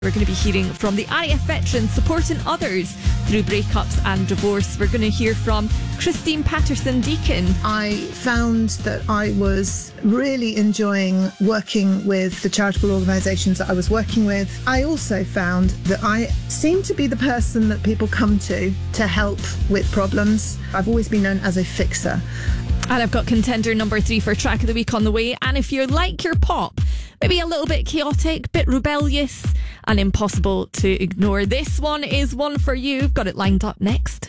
We're going to be hearing from the RAF veterans supporting others through breakups and divorce. We're going to hear from Christine Patterson-Deacon. I found that I was really enjoying working with the charitable organisations that I was working with. I also found that I seem to be the person that people come to help with problems. I've always been known as a fixer. And I've got contender number 3 for Track of the Week on the way. And if you're like your pop, maybe a little bit chaotic, bit rebellious and impossible to ignore, this one is one for you. I've got it lined up next.